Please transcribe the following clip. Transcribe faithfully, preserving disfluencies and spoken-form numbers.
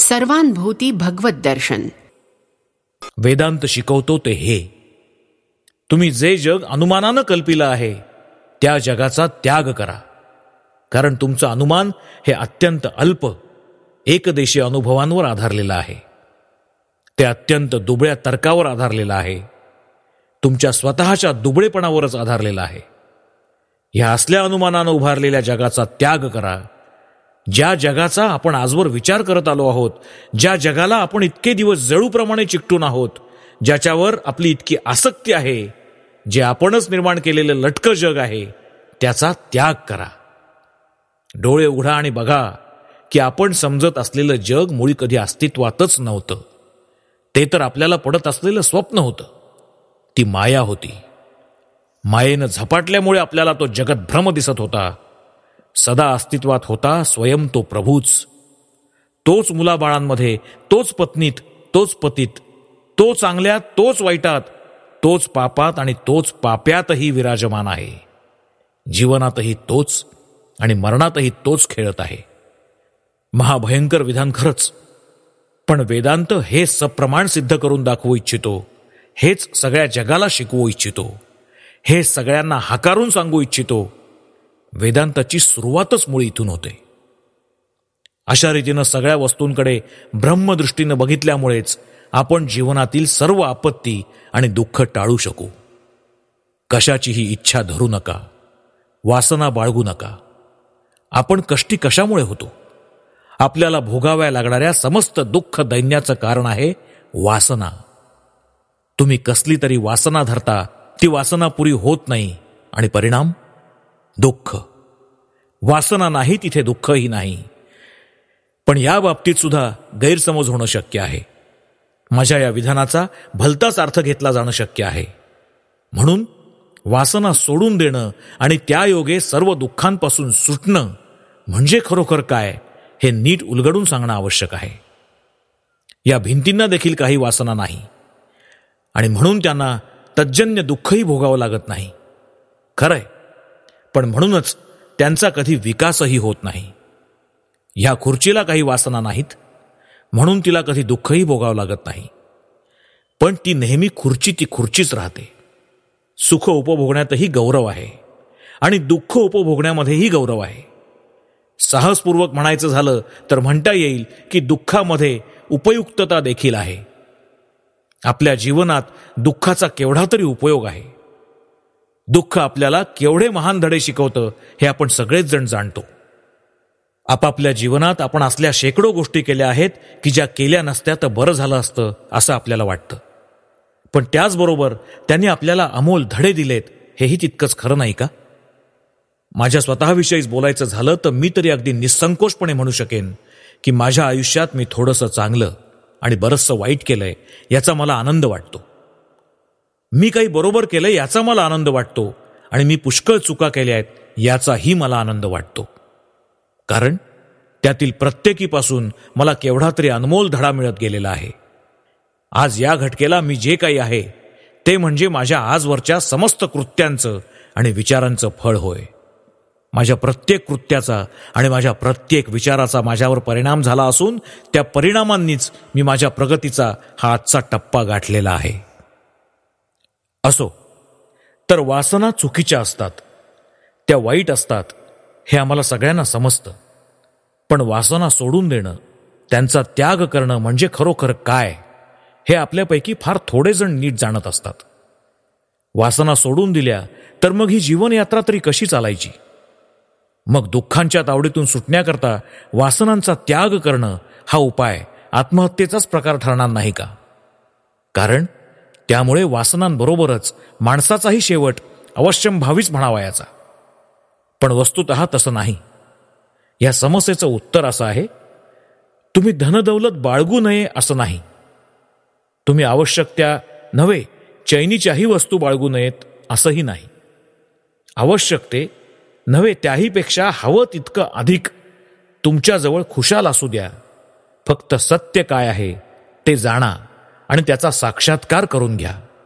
सर्वांभूती भगवत दर्शन. वेदांत शिकवतो ते हे: तुम्ही जे जग अनुमानानं कल्पिलं आहे त्या जगाचा त्याग करा, कारण तुमचं अनुमान हे अत्यंत अल्प एकदेशीय अनुभवांवर आधारलेलं आहे. ते अत्यंत दुबळ्या तर्कावर आधारलेलं आहे, तुमच्या स्वतःच्या दुबळेपणावरच आधारलेलं आहे. ह्या असल्या अनुमानानं उभारलेल्या जगाचा त्याग करा, ज्या जगाचा आपण आजवर विचार करत आलो आहोत, ज्या जगाला आपण इतके दिवस जळूप्रमाणे चिकटून आहोत, ज्याच्यावर आपली इतकी आसक्ती आहे, जे आपणच निर्माण केलेलं लटकं जग आहे, त्याचा त्याग करा. डोळे उघडा आणि बघा की आपण समजत असलेलं जग मुळी कधी अस्तित्वातच नव्हतं. ते तर आपल्याला पडत असलेलं स्वप्न होतं, ती माया होती. मायेनं झपाटल्यामुळे आपल्याला तो जगत भ्रम दिसत होता. सदा अस्तित्वात होता स्वयं तो प्रभूच. तोच मुलाबाळांमध्ये, तोच पत्नीत, तोच पतीत, तो चांगल्यात, तोच वाईटात, तोच पापात आणि तोच पाप्यातही विराजमान आहे. जीवनातही तोच आणि मरणातही तोच खेळत आहे. महाभयंकर विधान खरंच, पण वेदांत हे सप्रमाण सिद्ध करून दाखवू इच्छितो, हेच सगळ्या जगाला शिकवू इच्छितो, हे सगळ्यांना हाकारून सांगू इच्छितो. वेदांताची सुरुवातच मुळी इथून होते. अशा रीतीनं सगळ्या वस्तूंकडे ब्रह्मदृष्टीनं बघितल्यामुळेच आपण जीवनातील सर्व आपत्ती आणि दुःख टाळू शकू. कशाचीही इच्छा धरू नका, वासना बाळगू नका. आपण कष्टी कशामुळे होतो? आपल्याला भोगाव्या लागणाऱ्या समस्त दुःख दैन्याचं कारण आहे वासना. तुम्ही कसली तरी वासना धरता, ती वासना पुरी होत नाही आणि परिणाम दुःख. वासना नाही तिथे दुःखही नाही. पण या बाबतीत सुद्धा गैरसमज होणं शक्य आहे. माझ्या या विधानाचा भलताच अर्थ घेतला जाणं शक्य आहे. म्हणून वासना सोडून देणं आणि त्यायोगे सर्व दुःखांपासून सुटणं म्हणजे खरोखर काय हे नीट उलगडून सांगणं आवश्यक आहे. या भिंतींना देखील काही वासना नाही आणि म्हणून त्यांना तज्जन्य दुःखही भोगावं लागत नाही. खरंय, पण म्हणूनच त्यांचा कधी विकासही होत नाही. ह्या खुर्चीला काही वासना नाहीत म्हणून तिला कधी दुःखही भोगावं लागत नाही. पण ती नेहमी खुर्ची ती खुर्चीच राहते. सुख उपभोगण्यातही गौरव आहे आणि दुःख उपभोगण्यामध्येही गौरव आहे. साहसपूर्वक म्हणायचं झालं तर म्हणता येईल की दुःखामध्ये उपयुक्तता देखील आहे. आपल्या जीवनात दुःखाचा केवढा तरी उपयोग आहे. दुःख आपल्याला केवढे महान धडे शिकवतं हे आपण सगळेच जण जाणतो. आपापल्या जीवनात आपण असल्या शेकडो गोष्टी केल्या आहेत की ज्या केल्या नसत्या तर बरं झालं असतं असं आपल्याला वाटतं. पण त्याचबरोबर त्यांनी आपल्याला अमोल धडे दिलेत हेही तितकंच खरं नाही का? माझ्या स्वतःविषयीच बोलायचं झालं तर मी तरी अगदी निसंकोचपणे म्हणू शकेन की माझ्या आयुष्यात मी थोडंसं चांगलं आणि बरंचसं वाईट केलंय याचा मला आनंद वाटतो. मी काही बरोबर केलंय याचा मला आनंद वाटतो आणि मी पुष्कळ चुका केल्या आहेत याचाही मला आनंद वाटतो. कारण त्यातील प्रत्येकीपासून मला केवढा तरी अनमोल धडा मिळत गेलेला आहे. आज या घटकेला मी जे काही आहे ते म्हणजे माझ्या आजवरच्या समस्त कृत्यांचं आणि विचारांचं फळ होय. माझ्या प्रत्येक कृत्याचा आणि माझ्या प्रत्येक विचाराचा माझ्यावर परिणाम झाला असून त्या परिणामांनीच मी माझ्या प्रगतीचा हा आजचा टप्पा गाठलेला आहे. असो, तर वासना चुकीच्या असतात, त्या वाईट असतात हे आम्हाला सगळ्यांना समजतं. पण वासना सोडून देणं, त्यांचा त्याग करणं म्हणजे खरोखर काय हे आपल्यापैकी फार थोडे जण नीट जाणत असतात. वासना सोडून दिल्या तर मग ही जीवनयात्रा तरी कशी चालायची? मग दुःखांच्या तावडीतून सुटण्याकरता वासनांचा त्याग करणं हा उपाय आत्महत्येचाच प्रकार ठरणार नाही का? कारण त्यामुळे वासनांबरोबरच माणसाचाही शेवट अवश्यंभावीच म्हणावायाचा. पण वस्तुतः तसं नाही. या समस्येचं उत्तर असं आहे, तुम्ही धनदौलत बाळगू नये असं नाही. तुम्ही आवश्यक त्या नव्हे चैनीच्याही वस्तू बाळगू नयेत असंही नाही. आवश्यक ते नव्हे त्याहीपेक्षा हवं तितकं अधिक तुमच्याजवळ खुशाल असू द्या. फक्त सत्य काय आहे ते जाणा आणि त्याचा साक्षात्कार करून घ्या.